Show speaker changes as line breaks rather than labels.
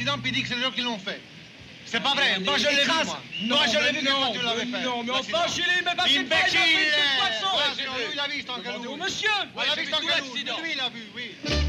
l'accident, puis il dit que c'est les gens qui l'ont fait. C'est pas vrai. Moi, je l'ai vu, moi.
Non,
Moi, je l'ai vu
non,
quand tu l'avais fait.
non, mais enfin,
l'accident.
Gilles, mais passez pas,
Imbécile!
il a fait de toute façon.
Lui, il a vu, c'est en
Demandez au
calouille.
monsieur.
Il a vu, c'est en
tout
calouille.
l'accident.
Lui, il a vu, oui.